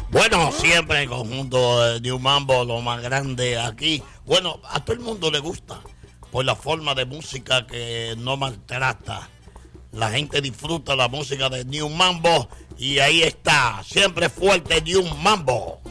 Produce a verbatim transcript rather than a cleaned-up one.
Bueno, siempre el conjunto de New Mambo, lo más grande aquí. Bueno, a todo el mundo le gusta por la forma de música que no maltrata. La gente disfruta la música de New Mambo y ahí está, siempre fuerte New Mambo.